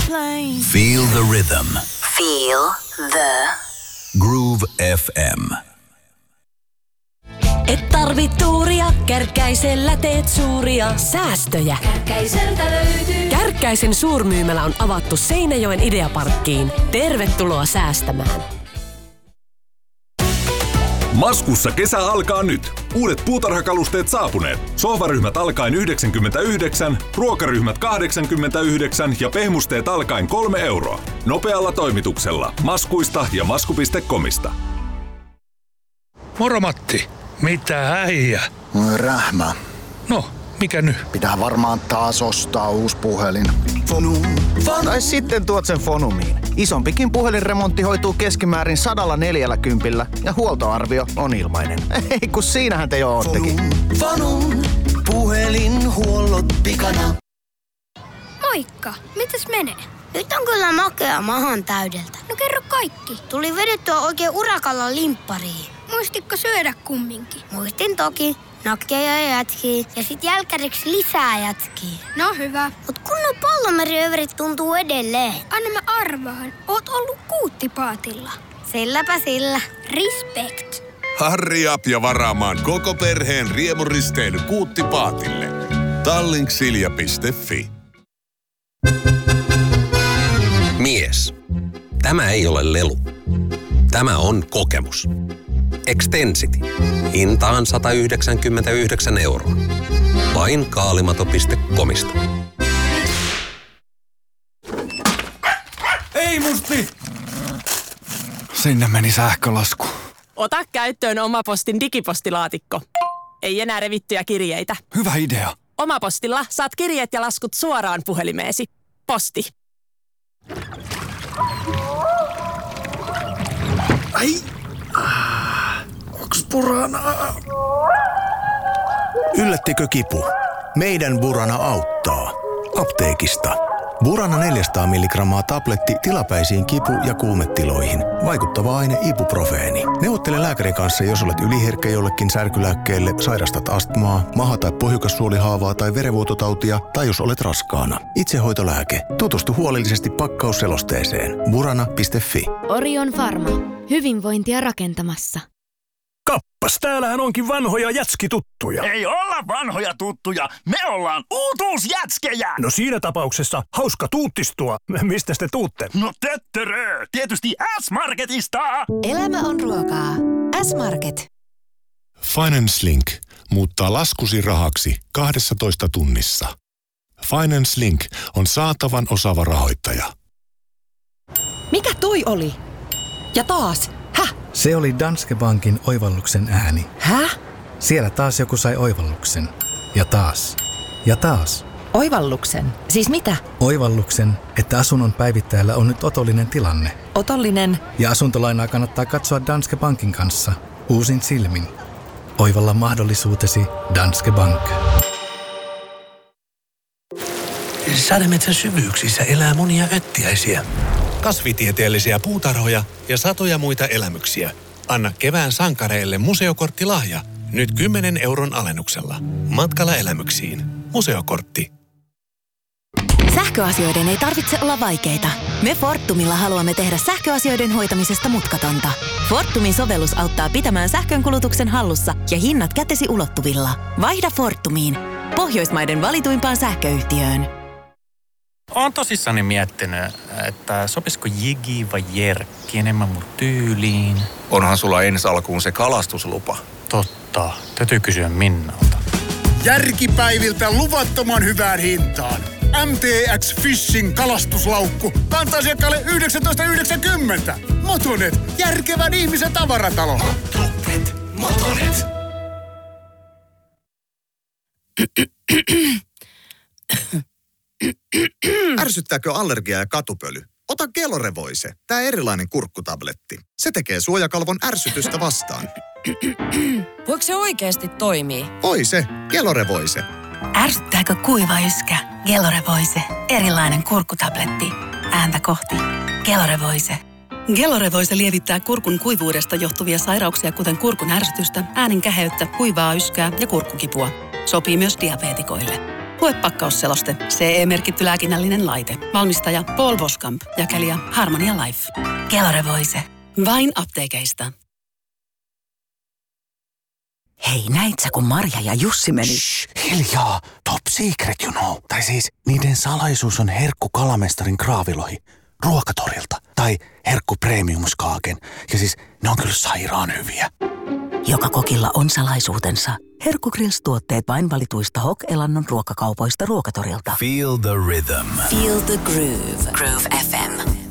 plane. Feel the rhythm. Feel the Groove FM. Et tarvi tuuria, Kärkkäisellä teet suuria säästöjä. Kärkkäiseltä löytyy. Kärkkäisen suurmyymälä on avattu Seinäjoen Ideaparkkiin. Tervetuloa säästämään. Maskussa kesä alkaa nyt. Uudet puutarhakalusteet saapuneet. Sohvaryhmät alkaen 99, ruokaryhmät 89 ja pehmusteet alkaen 3 euroa. Nopealla toimituksella. Maskuista ja masku.comista. Moro Matti. Mitä äijä? Rähmä. No, mikä nyt? Pitää varmaan taas ostaa uusi puhelin. Tai sitten tuot sen Fonumiin. Isompikin puhelinremontti hoituu keskimäärin 140 ja huoltoarvio on ilmainen. Ei kun siinähän te jo oottekin. Fonum, puhelinhuollot pikana. Moikka, mitäs menee? Nyt on kyllä makea mahan täydeltä. No kerro kaikki. Tuli vedettyä oikein urakalla limppariin. Muistitko syödä kumminkin? Muistin toki. Nakkeja ja jätkiä ja sit jälkäriksi lisää jätkiä. No hyvä. Mut kunnon pallomeriyöverit tuntuu edelleen. Anna mä arvaan. Oot ollut Kuuttipaatilla. Silläpä sillä. Respect. Hurry up ja varaamaan koko perheen riemuristeily Kuuttipaatille. Tallink.silja.fi. Mies. Tämä ei ole lelu. Tämä on kokemus. Extensity. Hintaan 199 euroa. Vain kaalimato.comista. Ei musti! Sinne meni sähkölasku. Ota käyttöön Omapostin digipostilaatikko. Ei enää revittyjä kirjeitä. Hyvä idea. Omapostilla saat kirjeet ja laskut suoraan puhelimeesi. Posti. Ai! Onks Buranaa? Yllättikö kipu? Meidän Burana auttaa. Apteekista. Burana 400 mg tabletti tilapäisiin kipu- ja kuumetiloihin. Vaikuttava aine ibuprofeeni. Neuvottele lääkärin kanssa, jos olet yliherkkä jollekin särkylääkkeelle, sairastat astmaa, maha- tai pohjukassuolihaavaa tai verenvuototautia, tai jos olet raskaana. Itsehoitolääke. Tutustu huolellisesti pakkausselosteeseen. Burana.fi. Orion Pharma. Hyvinvointia rakentamassa. Kappas, täällähän onkin vanhoja jätskituttuja. Ei olla vanhoja tuttuja, me ollaan uutuusjätskejä. No siinä tapauksessa hauska tuuttistua. Mistä te tuutte? No töttörö, tietysti S-Marketista. Elämä on ruokaa. S-Market. Finance Link muuttaa laskusi rahaksi 12 tunnissa. Finance Link on saatavan osaava rahoittaja. Mikä toi oli? Ja taas. Häh? Se oli Danske Bankin oivalluksen ääni. Häh? Siellä taas joku sai oivalluksen. Ja taas. Ja taas. Oivalluksen? Siis mitä? Oivalluksen, että asunnon päivittäjällä on nyt otollinen tilanne. Otollinen? Ja asuntolainaa kannattaa katsoa Danske Bankin kanssa. Uusin silmin. Oivalla mahdollisuutesi Danske Bank. Sademetsän syvyyksissä elää monia öttiäisiä, kasvitieteellisiä puutarhoja ja satoja muita elämyksiä. Anna kevään sankareille museokorttilahja. Nyt 10 euron alennuksella. Matkalla elämyksiin. Museokortti. Sähköasioiden ei tarvitse olla vaikeita. Me Fortumilla haluamme tehdä sähköasioiden hoitamisesta mutkatonta. Fortumin sovellus auttaa pitämään sähkönkulutuksen hallussa ja hinnat kätesi ulottuvilla. Vaihda Fortumiin. Pohjoismaiden valituimpaan sähköyhtiöön. Oon tosissani miettinyt, että sopisiko Jigi vai Jerkki enemmän mun tyyliin. Onhan sulla ensi alkuun se kalastuslupa. Totta. Täytyy kysyä Minnalta. Järkipäiviltä luvattoman hyvään hintaan. MTX Fishing kalastuslaukku. Kanta-asiakkaalle 19,90. Motonet. Järkevän ihmisen tavaratalo. Motonet. Ärsyttääkö allergia ja katupöly? Ota Gelorevoise, tää erilainen kurkkutabletti. Se tekee suojakalvon ärsytystä vastaan. Voiko se oikeasti toimii? Voi se, Gelorevoise. Ärsyttääkö kuiva yskä? Gelorevoise, erilainen kurkkutabletti. Ääntä kohti. Gelorevoise. Gelorevoise lievittää kurkun kuivuudesta johtuvia sairauksia, kuten kurkun ärsytystä, äänen käheyttä, kuivaa yskää ja kurkkukipua. Sopii myös diabeetikoille. Lue pakkausseloste. CE-merkitty lääkinnällinen laite. Valmistaja Paul Boskamp. Jakelija Harmonia Life. Kellorevoise. Vain apteekeista. Hei, näit sä, kun Marja ja Jussi meni? Shh, hiljaa. Top secret, you know. Tai siis, niiden salaisuus on herkku kalamestarin kraavilohi. Ruokatorilta. Tai herkku premiumskaaken. Ja siis, ne on kyllä sairaan hyviä. Joka kokilla on salaisuutensa. Herkku Grills-tuotteet vain valituista Hok-elannon ruokakaupoista Ruokatorilta. Feel the rhythm. Feel the groove. Groove FM.